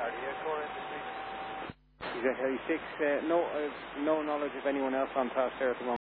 He's at Heli 6. No knowledge of anyone else on task there at the moment.